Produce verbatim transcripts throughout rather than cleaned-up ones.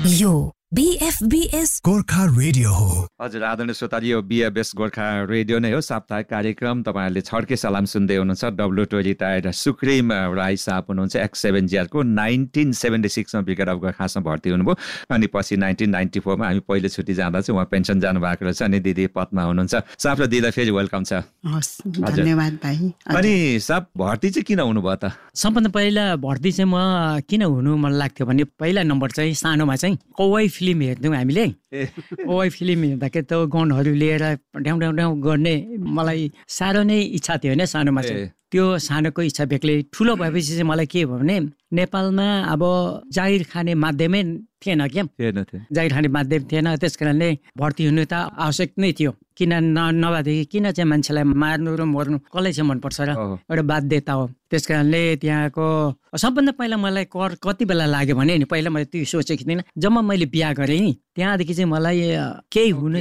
यो बीएफबीएस गोर्खा रेडियो हो। हजुर आदरणीय श्रोताजी, यो बीएफबीएस गोर्खा रेडियो नै हो। साप्ताहिक कार्यक्रम तपाईँहरूले छड्के सलाम सुन्दै हुनुहुन्छ। डब्लु टू रिटायर्ड सुक्रिम राई साहब हुनुहुन्छ। X seven जिआरको nineteen seventy सिक्समा brigade of गोर्खासमा भर्ती हुनुभयो अनि पछि नाइन्टिन नाइन्टी फोरमा हामी पहिलो छुट्टी जाँदा चाहिँ उहाँ पेन्सन जानुभएको रहेछ अनि दिदी पदमा हुनुहुन्छ। साहब र दिदीलाई फेरि वेलकम छ। धन्यवाद भाइ। अनि साहब भर्ती चाहिँ किन हुनुभयो त? सबभन्दा पहिला भर्ती चाहिँ म किन हुनु मन लाग्थ्यो भने पहिला नम्बर चाहिँ सानोमा चाहिँ कौवाई फिल्म हेर्थ्यौँ हामीले। कौवाई फिल्म हेर्दाखेरि त गनहरू लिएर ड्याउ ड्याउ ड्याउ गर्ने मलाई साह्रो नै इच्छा थियो होइन सानोमा चाहिँ। त्यो सानोको इच्छा बेग्लै। ठुलो भएपछि चाहिँ मलाई के भयो भने नेपालमा अब जागिर खाने माध्यमै थिएन क्या, जागिर खाने माध्यम थिएन। त्यस कारणले भर्ती हुनु त आवश्यक नै थियो। किन न नभएदेखि किन चाहिँ मान्छेलाई मार्नु र मर्नु कसलाई चाहिँ मनपर्छ र, एउटा बाध्यता हो। त्यस कारणले त्यहाँको सबभन्दा पहिला मलाई कर कति बेला लाग्यो भने नि पहिला मैले त्यो सोचेको थिइनँ। जब मैले बिहा गरेँ नि त्यहाँदेखि चाहिँ मलाई केही हुने।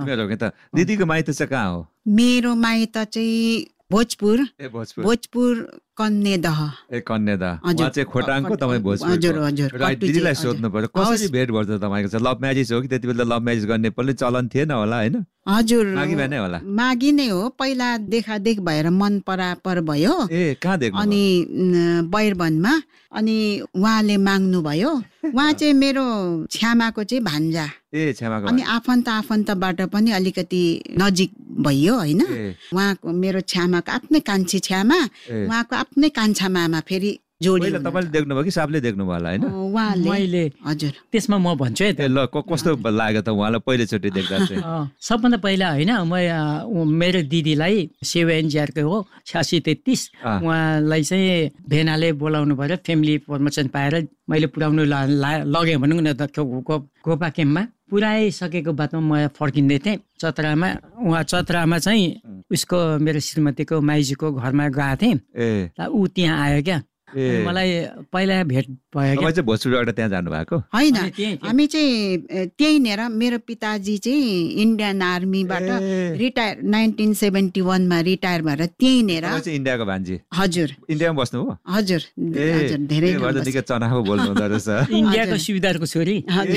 दिदीको माइत चाहिँ कहाँ हो? मेरो माइत चाहिँ भोजपुर। भोजपुर कन्यादह। ए कन्यादह। उहाँ चाहिँ खोटाङको, तपाईँ भोजपुर। हजुर हजुर। राइट। दिदीलाई सोध्नु पर्यो कसरी भेट भन्छ तपाईँको चाहिँ? लभ म्यारिज हो कि त्यति बेला लभ म्यारिज गर्ने पनि चलन थिएन होला होइन? हजुर मागी नै होला। मागी नै हो। पहिला देखादेख भएर मन परापर भयो। ए कहाँ देख्नु? अनि बैरवनमा। अनि उहाँले माग्नु भयो। उहाँ चाहिँ मेरो छ्यामाको चाहिँ भान्जा। ए छ्यामाको। अनि आफन्त आफन्तबाट पनि अलिकति नजिक भइयो होइन। उहाँको मेरो छ्यामाको आफ्नै कान्छी छ्यामा, उहाँको आफ्नै कान्छा मामा फेरि जोडी। तपाईँले देख्नुभयो कि साहबले देख्नुभयो होला होइन? उहाँले। मैले हजुर। त्यसमा म भन्छु है त। ल कस्तो लाग्यो त उहाँलाई पहिलोचोटि देख्दा चाहिँ? सबभन्दा पहिला होइन म मेरो दिदीलाई सेभ एनजिआरको हो छ्यासी तेत्तिस उहाँलाई चाहिँ भेनाले बोलाउनु भएर फ्यामिली प्रमोसन पाएर मैले पुर्याउनु लगेँ भनौँ न त गोपा क्याम्पमा। पुऱ्याइसकेको बादमा म फर्किँदै थिएँ चतरामा। उहाँ चतरामा चाहिँ उसको मेरो श्रीमतीको माइजूको घरमा गएको थिएँ। ऊ त्यहाँ आयो क्या। मलाई पहिला भेट भयो। भोजपुरबाट त्यहाँ जानु भएको होइन? हामी चाहिँ त्यहीँनिर मेरो पिताजी चाहिँ इन्डियन आर्मीबाट रिटायर नाइन्टिन सेभेन्टी वानमा रिटायर भएर त्यहीँनिर। इन्डियाको भान्जी? हजुर। इन्डियामा बस्नु हो? हजुर हजुर। धेरै चनाखो बोल्नु हुँदो रहेछ। इन्डियाको सुविधारको छोरी।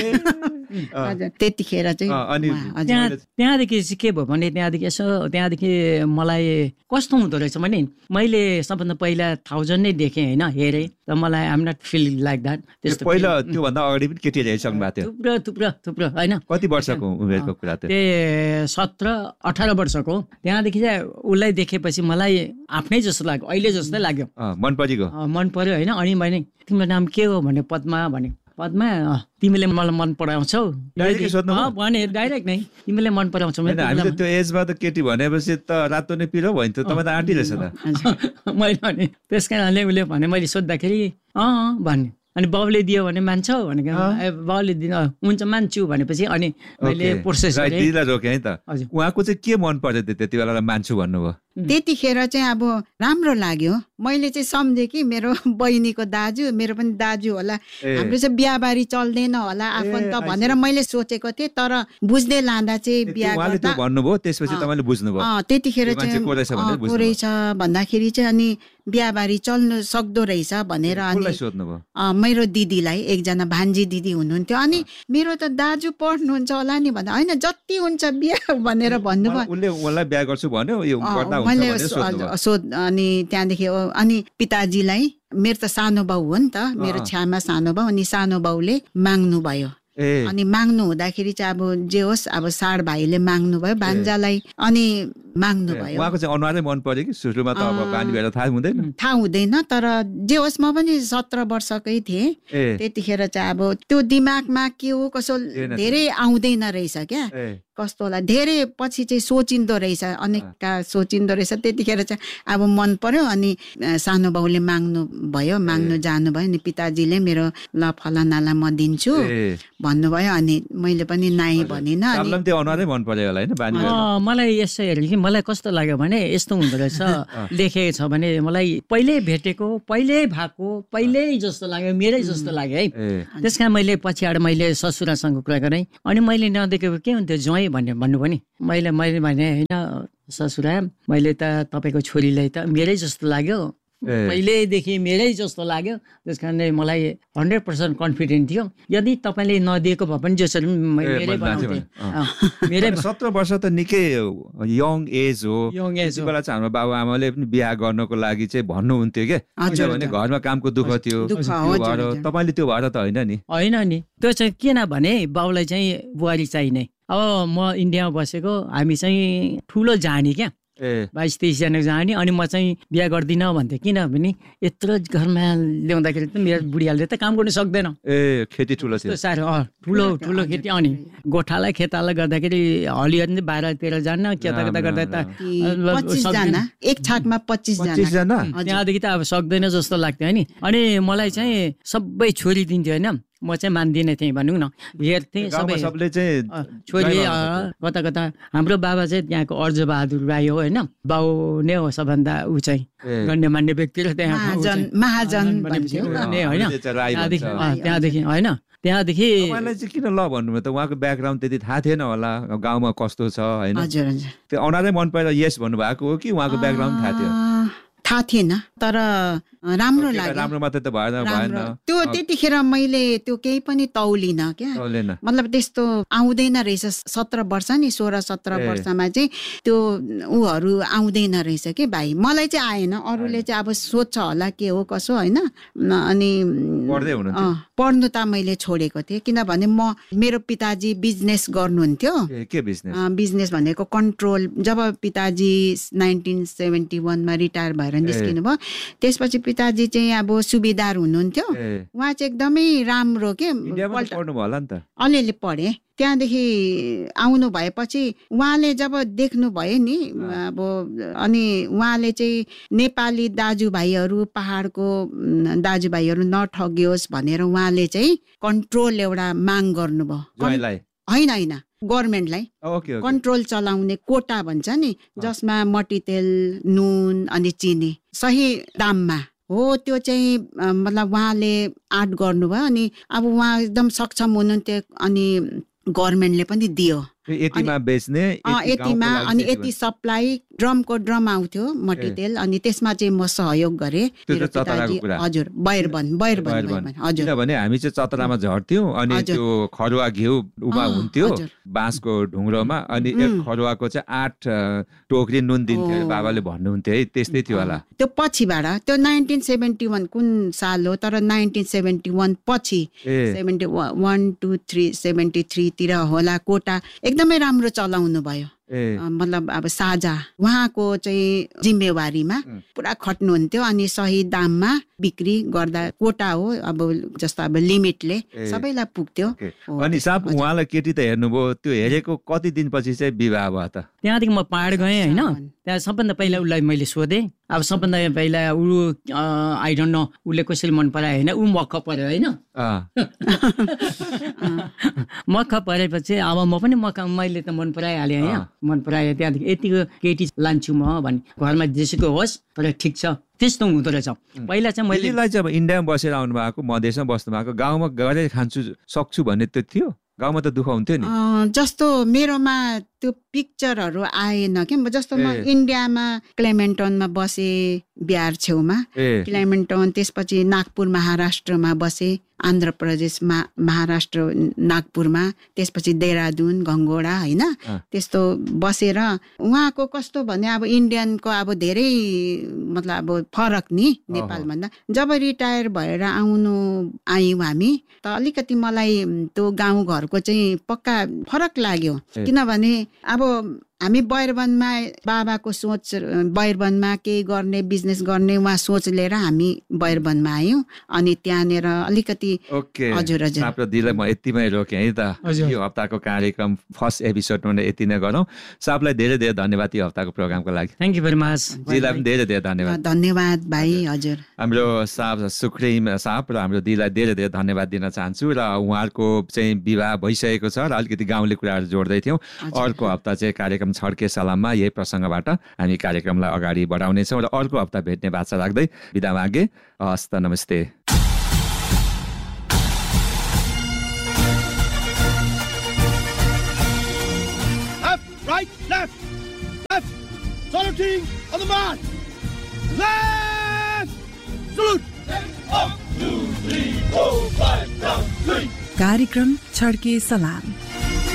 हजुर। त्यतिखेर चाहिँ त्यहाँदेखि चाहिँ के भयो भने त्यहाँदेखि यसो त्यहाँदेखि मलाई कस्तो हुँदो रहेछ भने मैले सबभन्दा पहिला थाउजन्ड नै देखेँ होइन, हेरेँ त मलाई आम नट फिल लाइक द्याट। त्यस्तो पहिला त्योभन्दा अगाडि पनि केटी हेरिसक्नु भएको थियो? थुप्रो थुप्रो थुप्रो होइन। कति वर्षको उमेरको कुरा थियो? त्यही सत्र अठार वर्षको। त्यहाँदेखि चाहिँ उसलाई देखेपछि मलाई आफ्नै जस्तो लाग्यो, अहिले जस्तै लाग्यो। मन परेको? मन पर्यो होइन। अनि मैले तिम्रो नाम के हो भने पद्मा भने। पद्मा तिमीले मलाई मन पराउँछौ भने डाइरेक्ट नै तिमीले मन पराउँछौ। हामीले त्यो एजमा त केटी भनेपछि त रातो नै पिरो भइन्थ्यो। तपाईँ त आँटी रहेछ त। मैले भने त्यस कारणले उसले भने मैले सोद्धाखेरि अँ भन्ने। अनि बाउले दियो भने मान्छौ भनेको बाउले दिन हुन्छ मान्छु भनेपछि अनि मैले प्रोसेस गरेँ। रोकेँ है त। उहाँको चाहिँ के मन पर्यो त्यति बेला मान्छु भन्नुभयो? त्यतिखेर चाहिँ अब राम्रो लाग्यो। मैले चाहिँ सम्झेँ कि मेरो बहिनीको दाजु, मेरो पनि दाजु होला, हाम्रो चाहिँ बिहाबारी चल्दैन होला आफन्त भनेर मैले सोचेको थिएँ। तर बुझ्दै लाँदा चाहिँ बिहा गर्दा भन्नुभयो त्यसपछि तपाईँले बुझ्नुभयो? त्यतिखेर चाहिँ को रहेछ भन्दाखेरि चाहिँ अनि बिहाबारी चल्नु सक्दो रहेछ भनेर अनि मेरो दिदीलाई, एकजना भान्जी दिदी हुनुहुन्थ्यो, अनि मेरो त दाजु पढ्नुहुन्छ होला नि भन्दा होइन जति हुन्छ बिहा भनेर भन्नुभयो। उसले उहाँलाई बिहा गर्छु भन्यो मैले सोध। अनि त्यहाँदेखि अनि पिताजीलाई, मेरो त सानो बाउ हो नि त, मेरो छ्यामा सानो बाउ, अनि सानो बाउले माग्नु भयो। अनि माग्नु हुँदाखेरि चाहिँ अब जे होस् अब साड भाइले माग्नु भयो भान्जालाई अनि माग्नु भयो। उहाँको चाहिँ अनुहारै मन पर्यो कि सुरुमा त अब पानी भेट थाहा हुँदैन? थाहा हुँदैन। तर जे होस् म पनि सत्र वर्षकै थिएँ त्यतिखेर चाहिँ अब त्यो दिमागमा के हो कसो धेरै आउँदैन रहेछ क्या, कस्तो होला धेरै पछि चाहिँ सोचिँदो रहेछ, अनेकका सोचिँदो रहेछ। त्यतिखेर चाहिँ अब मन पर्यो। अनि सानो बाउले माग्नु भयो, माग्नु जानुभयो। अनि पिताजीले मेरो ल फलानालाई म दिन्छु भन्नुभयो। अनि मैले पनि नाइ भनिनँ। मलाई यसो हेरेँ कि मलाई कस्तो लाग्यो भने यस्तो हुँदो रहेछ लेखेको छ भने मलाई पहिल्यै भेटेको, पहिल्यै भएको, पहिल्यै जस्तो लाग्यो, मेरै जस्तो लाग्यो है। त्यस कारण मैले पछिबाट मैले ससुरासँग कुरा गरेँ। अनि मैले नदेखेको के हुन्थ्यो ज्वाइँ भन्ने भन्नुभयो नि। मैले मैले भने होइन ससुरा, मैले त तपाईँको छोरीलाई त मेरै जस्तो लाग्यो, पहिल्यैदेखि मेरै जस्तो लाग्यो। त्यस कारणले मलाई हन्ड्रेड पर्सेन्ट कन्फिडेन्ट थियो। यदि तपाईँले नदिएको भए पनि जसरी मेरै बनाउँथे मेरै सत्र वर्ष त निकै यङ एज हो। यङ एज बेला चाहिँ हाम्रो बाबु आमाले पनि बिहा गर्नको लागि चाहिँ भन्नुहुन्थ्यो क्या, किनभने घरमा कामको दुःख थियो। तपाईँले त्यो भएर त होइन नि? होइन नि, त्यो चाहिँ किनभने बाउलाई चाहिँ बुहारी चाहिने। अब म इन्डियामा बसेको, हामी चाहिँ ठुलो जाने क्या, बाइस तेइसजना जाने। अनि म चाहिँ बिहा गर्दिनँ भन्थेँ, किनभने यत्रो घरमा ल्याउँदाखेरि त मेरो बुढियाले त काम गर्नु सक्दैन। ए खेती ठुलो थियो, साह्रो ठुलो ठुलो खेती। अनि गोठालाई खेतालाई गर्दाखेरि हलिहरू चाहिँ बाह्र तेह्र जना, केता केता गर्दा त एक छाकमा पच्चिस जना। त्यहाँदेखि त अब सक्दैन जस्तो लाग्थ्यो नि। अनि मलाई चाहिँ सबै छोरी दिन्थ्यो होइन, म चाहिँ मान्दिनँ थिएँ भनौँ न। हेर्थेँ सबै सबले चाहिँ छोरी कता कता। हाम्रो बाबा चाहिँ त्यहाँको अर्ज बहादुर राई हो होइन, बाउ नै हो सबभन्दा ऊ चाहिँ गण्यमान्य व्यक्ति र त्यहाँ महाजन होइन। त्यहाँदेखि त्यहाँदेखि होइन त्यहाँदेखि चाहिँ किन ल भन्नु त? उहाँको ब्याकग्राउन्ड त्यति थाहा थिएन होला, गाउँमा कस्तो छ होइन? त्यो औनारै मन परेर यस भन्नुभएको हो कि उहाँको ब्याकग्राउन्ड थाहा थियो? थाहा थिएन, तर राम्रो लाग्यो। राम्रो मात्रै त भएन भएन त्यो त्यतिखेर मैले त्यो केही पनि तौलिनँ क्या। मतलब त्यस्तो आउँदैन रहेछ। सत्र वर्ष नि सोह्र सत्र वर्षमा चाहिँ त्यो ऊहरू आउँदैन रहेछ कि भाइ। मलाई चाहिँ आएन, अरूले चाहिँ अब सोध्छ होला के हो कसो होइन। अनि पढ्नु त मैले छोडेको थिएँ, किनभने म मेरो पिताजी बिजनेस गर्नुहुन्थ्यो। के बिजनेस? बिजनेस भनेको कन्ट्रोल। जब पिताजी नाइन्टिन सेभेन्टी वानमा रिटायर भएर निस्किनु भयो, त्यसपछि पिताजी चाहिँ अब सुबेदार हुनुहुन्थ्यो। उहाँ चाहिँ एकदमै राम्रो के, अलिअलि पढे। त्यहाँदेखि आउनु भएपछि उहाँले जब देख्नु भयो नि अब, अनि उहाँले चाहिँ नेपाली दाजुभाइहरू पहाडको दाजुभाइहरू नठगियोस् भनेर उहाँले चाहिँ कन्ट्रोल एउटा माग गर्नुभयो। होइन होइन, गभर्मेन्टलाई कन्ट्रोल चलाउने कोटा भन्छ नि, जसमा मट्टीतेल नुन अनि चिनी सही दाममा हो। त्यो चाहिँ मतलब उहाँले आँट गर्नुभयो। अनि अब उहाँ एकदम सक्षम हुनुहुन्थ्यो, अनि गभर्मेन्टले पनि दियो यतिमा बेच्ने, यतिमा। अनि यति सप्लाई ड्रमको ड्रम आउँथ्यो मट्टीतेल, अनि त्यसमा चाहिँ म सहयोग गरेँ। हजुर, बैरबन बैरबन हजुर। किनभने हामी चाहिँ चतरामा झर्थ्यौँ, अनि त्यो खरुवा घिउ उभा हुन्थ्यो बाँसको ढुङ्ग्रोमा, अनि एक खरुवाको चाहिँ आठ टोकरी नुन दिन्थ्यो बाबाले भन्नुहुन्थ्यो है, त्यस्तै थियो होला। त्यो पछिबाट, त्यो नाइन्टिन सेभेन्टी वान कुन साल हो, तर नाइन्टिन सेभेन्टी वान पछि seventy one two three seventy थ्रीतिर होला कोटा एकदमै राम्रो चलाउनु भयो। मतलब अब साझा उहाँको चाहिँ जिम्मेवारीमा पुरा खट्नुहुन्थ्यो, अनि सही दाममा बिक्री गर्दा कोटा हो अब जस्तो अब लिमिटले सबैलाई पुग्थ्यो। अनि साहब उहाँलाई केटी त हेर्नुभयो, त्यो हेरेको कति दिनपछि चाहिँ विवाह भयो त? त्यहाँदेखि म पहाड गएँ होइन। त्यहाँ सबभन्दा पहिला उसलाई मैले सोधेँ। अब सबभन्दा पहिला ऊ आई डोन्ट नो उसले कसैले मन परायो होइन, ऊ मक्ख पर्यो होइन। मक्ख परेपछि अब म पनि मक्ख मैले त मन पराइहालेँ होइन, मन परायो। त्यहाँदेखि यतिको केटी लान्छु म भने, घरमा जेसुकै होस् तर ठिक छ, त्यस्तो हुँदो रहेछ। पहिला चाहिँ मैले चाहिँ अब इन्डियामा बसेर आउनु भएको, मधेसमा बस्नु भएको, गाउँमा गएर खान्छु सक्छु भन्ने त्यो थियो? गाउँमा त दुःख हुन्थ्यो नि। जस्तो मेरोमा त्यो पिक्चरहरू आएन क्या। जस्तो म इन्डियामा क्लेमेन्टनमा बसेँ, बिहार छेउमा क्लेमेन्टन, त्यसपछि नागपुर महाराष्ट्रमा बसेँ, आन्ध्र प्रदेशमा महाराष्ट्र नागपुरमा, त्यसपछि देहरादुन घङ्गोडा होइन, त्यस्तो बसेर उहाँको कस्तो भने अब इन्डियनको अब धेरै मतलब अब फरक नि नेपालभन्दा। जब रिटायर भएर आउनु आयौँ हामी त अलिकति मलाई त्यो गाउँघरको चाहिँ पक्का फरक लाग्यो। किनभने अब हामी बैरबनमा बाबाको सोच, बैरबनमा केही गर्ने बिजनेस गर्ने उहाँ सोच लिएर हामी बैरबनमा आयौँ। अनि त्यहाँनिर अलिकति हजुर हजुर आफ्नो दिललाई म यतिमै रोकेँ है त। यो हप्ताको कार्यक्रम फर्स्ट एपिसोडमा यति नै गरौँ। साहबलाई धेरै धेरै धन्यवाद यो हप्ताको प्रोग्रामको लागि। Thank you very much. दिललाई पनि धेरै धेरै धन्यवाद। धन्यवाद भाइ। हजुर, हाम्रो साहब सुक्रिम साहब र हाम्रो दिललाई धेरै धेरै धन्यवाद दिन चाहन्छु। र उहाँहरूको चाहिँ विवाह भइसकेको छ र अलिकति गाउँले कुराहरू जोड्दै थियौँ। अर्को हप्ता चाहिँ कार्यक्रम छड्के सलाममा यही प्रसङ्गबाट हामी कार्यक्रमलाई अगाडि बढाउनेछौँ र अर्को हप्ता भेट्ने बाचा राख्दै बिदा मागे। हस् त, नमस्ते। Left, right, left, left. Solo team on the march. Left. Salute! कार्यक्रम छड्के सलाम।